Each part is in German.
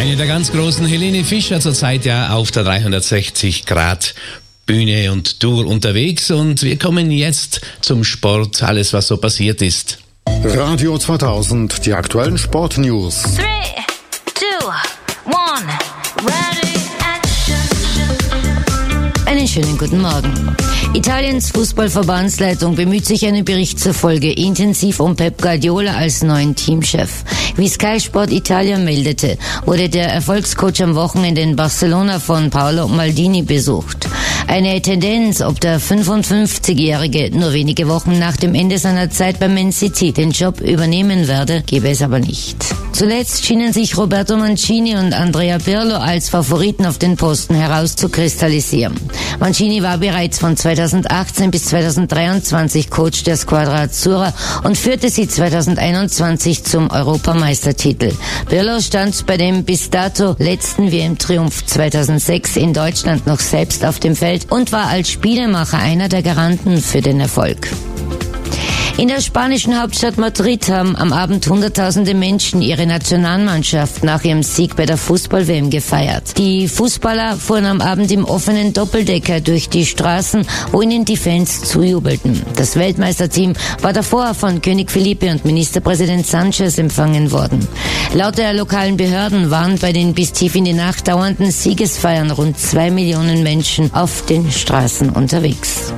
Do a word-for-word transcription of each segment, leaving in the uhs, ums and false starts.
Eine der ganz großen, Helene Fischer, zurzeit ja auf der dreihundertsechzig Grad Bühne und Tour unterwegs. Und wir kommen jetzt zum Sport, alles was so passiert ist. Radio zweitausend, die aktuellen Sportnews. Three, two, one, ready, action. Einen schönen guten Morgen. Italiens Fußballverbandsleitung bemüht sich einen Bericht zufolge intensiv um Pep Guardiola als neuen Teamchef. Wie Sky Sport Italia meldete, wurde der Erfolgscoach am Wochenende in Barcelona von Paolo Maldini besucht. Eine Tendenz, ob der fünfundfünfzigjährige nur wenige Wochen nach dem Ende seiner Zeit bei Man City den Job übernehmen werde, gebe es aber nicht. Zuletzt schienen sich Roberto Mancini und Andrea Pirlo als Favoriten auf den Posten herauszukristallisieren. Mancini war bereits von zweitausendachtzehn bis zweitausenddreiundzwanzig Coach der Squadra Azzurra und führte sie zweitausendeinundzwanzig zum Europameistertitel. Pirlo stand bei dem bis dato letzten W M-Triumph zweitausendsechs in Deutschland noch selbst auf dem Feld und war als Spielemacher einer der Garanten für den Erfolg. In der spanischen Hauptstadt Madrid haben am Abend hunderttausende Menschen ihre Nationalmannschaft nach ihrem Sieg bei der Fußball-W M gefeiert. Die Fußballer fuhren am Abend im offenen Doppeldecker durch die Straßen, wo ihnen die Fans zujubelten. Das Weltmeisterteam war davor von König Felipe und Ministerpräsident Sanchez empfangen worden. Laut der lokalen Behörden waren bei den bis tief in die Nacht dauernden Siegesfeiern rund zwei Millionen Menschen auf den Straßen unterwegs.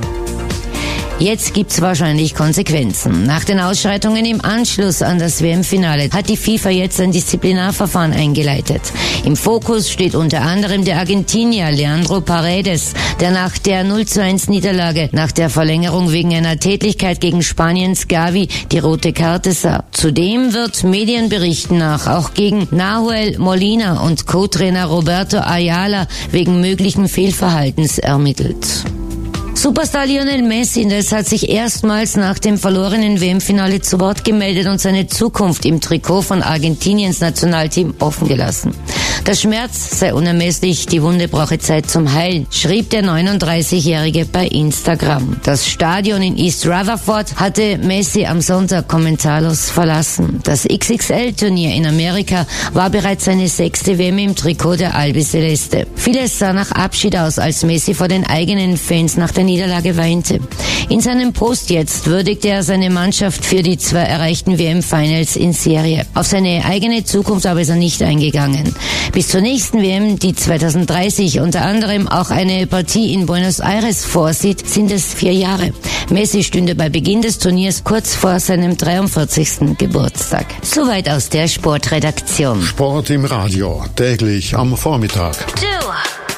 Jetzt gibt's wahrscheinlich Konsequenzen. Nach den Ausschreitungen im Anschluss an das W M-Finale hat die FIFA jetzt ein Disziplinarverfahren eingeleitet. Im Fokus steht unter anderem der Argentinier Leandro Paredes, der nach der null zu eins Niederlage nach der Verlängerung wegen einer Tätlichkeit gegen Spaniens Gavi die rote Karte sah. Zudem wird Medienberichten nach auch gegen Nahuel Molina und Co-Trainer Roberto Ayala wegen möglichen Fehlverhaltens ermittelt. Superstar Lionel Messi, das hat sich erstmals nach dem verlorenen W M-Finale zu Wort gemeldet und seine Zukunft im Trikot von Argentiniens Nationalteam offen gelassen. Der Schmerz sei unermesslich, die Wunde brauche Zeit zum Heilen, schrieb der neununddreißigjährige bei Instagram. Das Stadion in East Rutherford hatte Messi am Sonntag kommentarlos verlassen. Das X X L-Turnier in Amerika war bereits seine sechste W M im Trikot der Albiceleste. Vieles sah nach Abschied aus, als Messi vor den eigenen Fans nach der Niederlage weinte. In seinem Post jetzt würdigte er seine Mannschaft für die zwei erreichten W M-Finals in Serie. Auf seine eigene Zukunft aber ist er nicht eingegangen. Bis zur nächsten W M, die zweitausenddreißig unter anderem auch eine Partie in Buenos Aires vorsieht, sind es vier Jahre. Messi stünde bei Beginn des Turniers kurz vor seinem dreiundvierzigsten Geburtstag. Soweit aus der Sportredaktion. Sport im Radio, täglich am Vormittag.